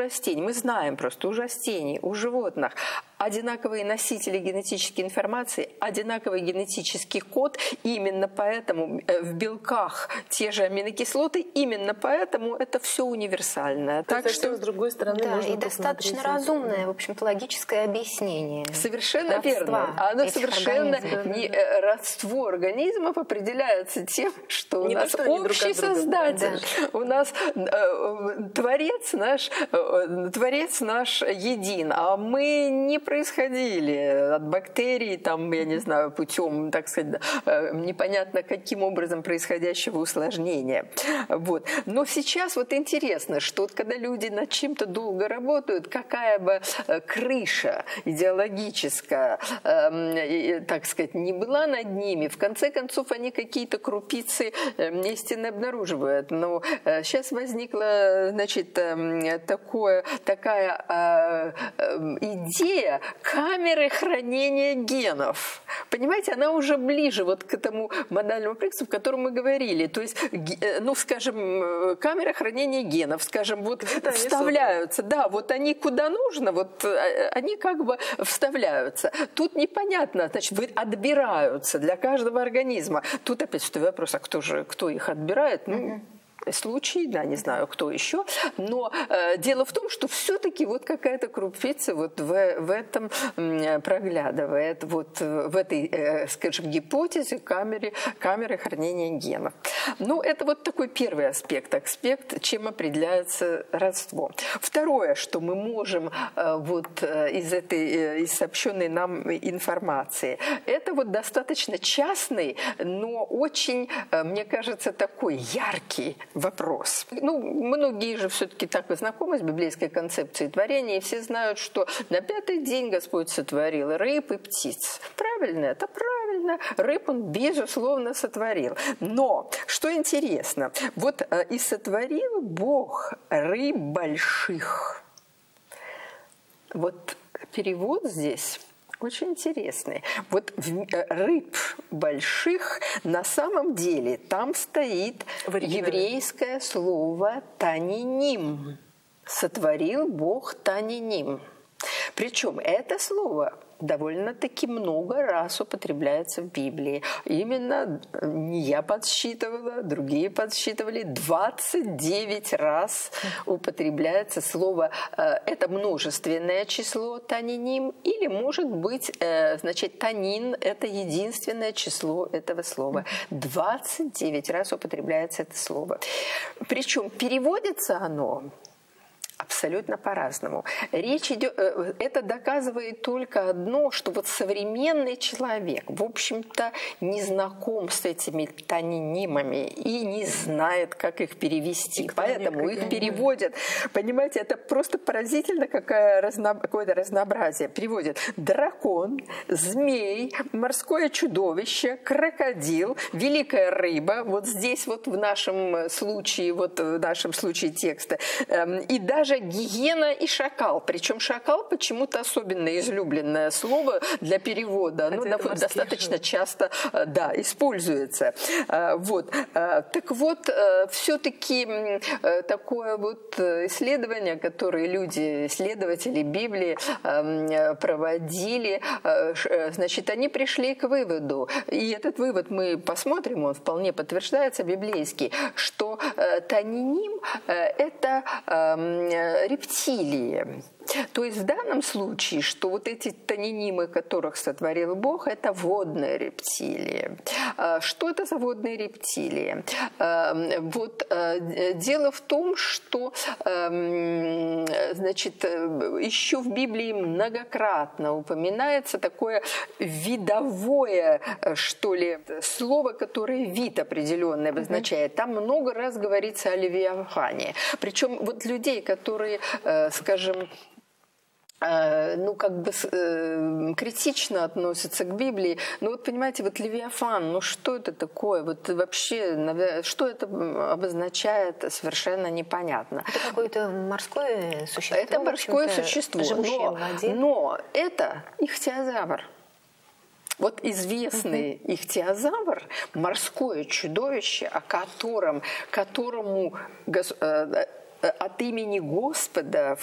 растений, мы знаем просто, у растений, у животных одинаковые носители генетической информации, одинаковый генетический код, именно поэтому в белках те же аминокислоты, именно поэтому это все универсальное. Так что, с другой стороны, да, можно и достаточно разумное, в общем-то, логическое объяснение. Совершенно верно. Оно совершенно не родство организмов определяется тем, что у нас общий создатель, у нас творец наш един, а мы не происходили от бактерий, там, я не знаю, путем, так сказать, непонятно каким образом происходящего усложнения. Вот. Но сейчас вот интересно, что вот когда люди над чем-то долго работают, какая бы крыша идеологическая, так сказать, не была над ними, в конце концов они какие-то крупицы истины обнаруживают. Но сейчас возникла, значит, такая идея камеры хранения генов. Понимаете, она уже ближе вот к этому модальному принципу, о котором мы говорили. То есть, ну, скажем, камера хранения генов, скажем, вот вставляются. Да, вот они куда нужно, вот они как бы вставляются. Тут непонятно, значит, отбираются для каждого организма. Тут опять встает вопрос, а кто их отбирает? Ну, случаи, да, не знаю, кто еще, но дело в том, что все-таки вот какая-то крупица вот в этом проглядывает, вот в этой, скажем, гипотезе камеры хранения генов. Ну, это вот такой первый аспект, чем определяется родство. Второе, что мы можем вот из сообщенной нам информации, это вот достаточно частный, но очень, мне кажется, такой яркий вопрос. Ну, многие же все-таки так и знакомы с библейской концепцией творения, и все знают, что на 5-й день Господь сотворил рыб и птиц. Правильно? Это правильно. Рыб Он, безусловно, сотворил. Но, что интересно, вот и сотворил Бог рыб больших. Вот перевод здесь очень интересный. Вот рыб больших на самом деле там стоит еврейское слово «таниним». Сотворил Бог «таниним». Причем это слово довольно-таки много раз употребляется в Библии. Именно не я подсчитывала, другие подсчитывали. 29 раз употребляется слово, это множественное число таниним, или может быть, значит, танин – это единственное число этого слова. 29 раз употребляется это слово. Причем переводится оно абсолютно по-разному. Речь идет, это доказывает только одно, что вот современный человек, в общем-то, не знаком с этими танинимами и не знает, как их перевести. Поэтому их переводят. Понимаете, это просто поразительно, какое-то разнообразие. Переводят дракон, змей, морское чудовище, крокодил, великая рыба. Вот здесь вот в нашем случае текста. И даже гиена и шакал. Причем шакал почему-то особенно излюбленное слово для перевода. Оно достаточно часто используется. Вот. Так вот, все-таки такое вот исследование, которое исследователи Библии проводили, значит, они пришли к выводу, и этот вывод мы посмотрим, он вполне подтверждается библейский, что таниним – это рептилии. То есть в данном случае, что вот эти танинимы, которых сотворил Бог, это водные рептилии. Что это за водные рептилии? Вот дело в том, что, значит, еще в Библии многократно упоминается такое видовое, что ли, слово, которое вид определенный обозначает. Там много раз говорится о Левиафане. Причем вот людей, которые, скажем, ну, как бы критично относятся к Библии. Но вот, понимаете, вот Левиафан, ну, что это такое? Вот вообще, что это обозначает, совершенно непонятно. Это какое-то морское существо? Это морское существо, живущее в воде. Но это ихтиозавр. Вот известный ихтиозавр, морское чудовище, которому от имени Господа